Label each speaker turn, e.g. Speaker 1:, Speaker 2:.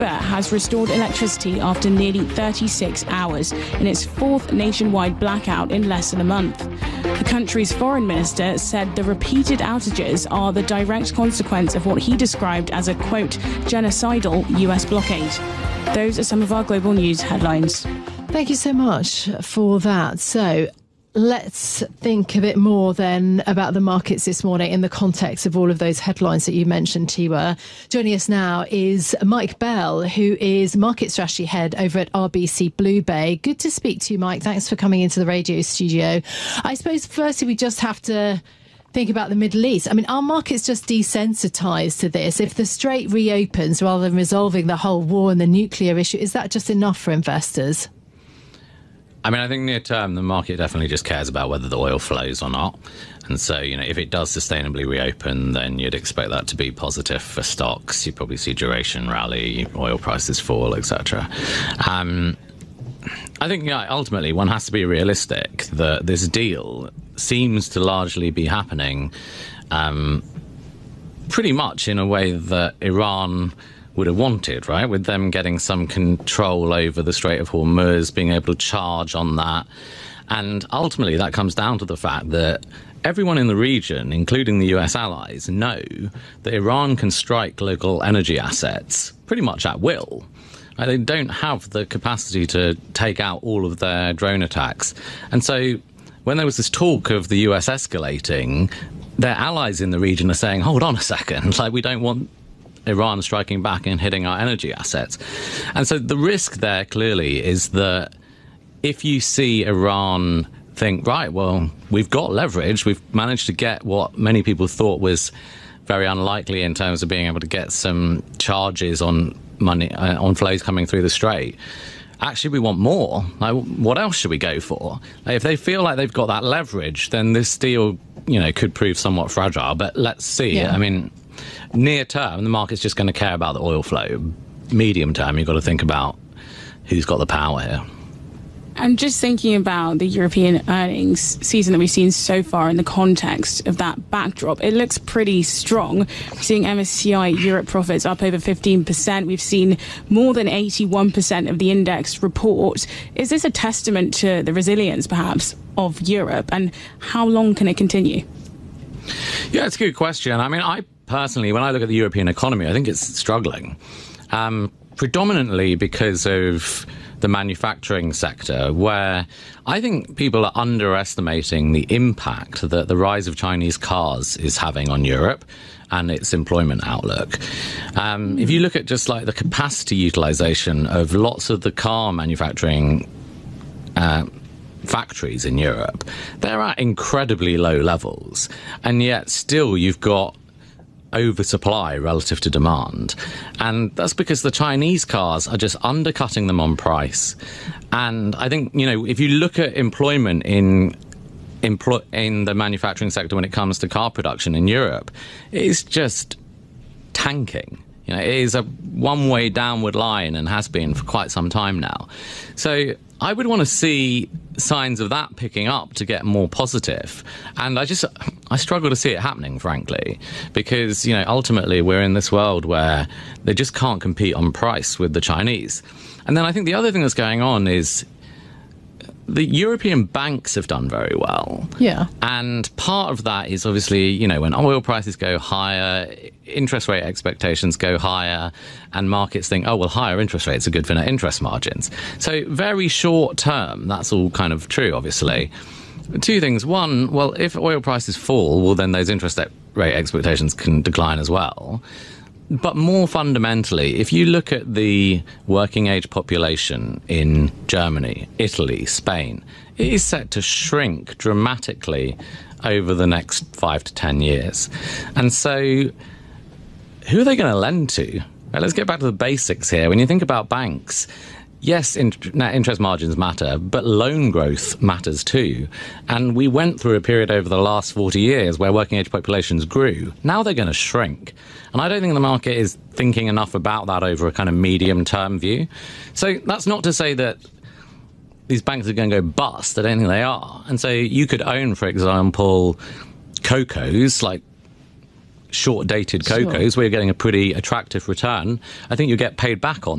Speaker 1: has restored electricity after nearly 36 hours in its fourth nationwide blackout in less than a month. The country's foreign minister said the repeated outages are the direct consequence of what he described as a, quote, genocidal US blockade. Those are some of our global news headlines.
Speaker 2: Thank you so much for that. So let's think a bit more then about the markets this morning in the context of all of those headlines that you mentioned, Tiwa. Joining us now is Mike Bell, who is Market Strategy Head over at RBC BlueBay. Good to speak to you, Mike. Thanks for coming into the radio studio. I suppose firstly we just have to think about the Middle East. I mean, are markets just desensitised to this? If the Strait reopens rather than resolving the whole war and the nuclear issue, is that just enough for investors?
Speaker 3: I mean, I think near term, the market definitely just cares about whether the oil flows or not. And so, if it does sustainably reopen, then you'd expect that to be positive for stocks. You'd probably see duration rally, oil prices fall, etc. I think ultimately one has to be realistic that this deal seems to largely be happening pretty much in a way that Iran would have wanted, right? With them getting some control over the Strait of Hormuz, being able to charge on that. And ultimately that comes down to the fact that everyone in the region, including the US allies, know that Iran can strike local energy assets pretty much at will. They don't have the capacity to take out all of their drone attacks. And so when there was this talk of the US escalating, their allies in the region are saying, hold on a second, we don't want Iran striking back and hitting our energy assets. And so the risk there clearly is that if you see Iran think, right, well, we've got leverage, we've managed to get what many people thought was very unlikely in terms of being able to get some charges on money, on flows coming through the Strait. Actually, we want more. What else should we go for? If they feel like they've got that leverage, then this deal, could prove somewhat fragile. But let's see. Yeah. I mean, near term, the market's just going to care about the oil flow. Medium term, you've got to think about who's got the power here.
Speaker 1: And just thinking about the European earnings season that we've seen so far in the context of that backdrop, it looks pretty strong. We're seeing MSCI Europe profits up over 15%. We've seen more than 81% of the index report. Is this a testament to the resilience, perhaps, of Europe? And how long can it continue?
Speaker 3: Yeah, it's a good question. I mean, I personally, when I look at the European economy, I think it's struggling. Predominantly because of the manufacturing sector, where I think people are underestimating the impact that the rise of Chinese cars is having on Europe and its employment outlook. If you look at just the capacity utilization of lots of the car manufacturing factories in Europe, they're at incredibly low levels, and yet still you've got oversupply relative to demand. And that's because the Chinese cars are just undercutting them on price. And I think, if you look at employment in the manufacturing sector when it comes to car production in Europe, it is just tanking. It is a one-way downward line and has been for quite some time now. So I would want to see signs of that picking up to get more positive. And I struggle to see it happening, frankly, because, ultimately we're in this world where they just can't compete on price with the Chinese. And then I think the other thing that's going on is the European banks have done very well.
Speaker 2: Yeah.
Speaker 3: And part of that is obviously, when oil prices go higher, interest rate expectations go higher, and markets think, oh, well, higher interest rates are good for net interest margins. So very short term, that's all kind of true, obviously. Two things. One, well, if oil prices fall, well, then those interest rate expectations can decline as well. But more fundamentally, if you look at the working age population in Germany, Italy, Spain, it is set to shrink dramatically over the next 5 to 10 years. And so who are they going to lend to? Well, let's get back to the basics here. When you think about banks, yes, net interest margins matter, but loan growth matters too. And we went through a period over the last 40 years where working age populations grew. Now they're going to shrink. And I don't think the market is thinking enough about that over a kind of medium-term view. So that's not to say that these banks are going to go bust. I don't think they are. And so you could own, for example, Cocos, short-dated cocos, where you're getting a pretty attractive return, I think you get paid back on